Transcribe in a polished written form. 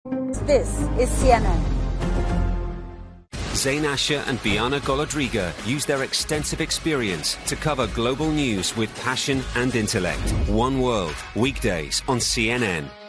This is CNN. Zain Asher and Biana Golodriga use their extensive experience to cover global news with passion and intellect. One World, weekdays on CNN.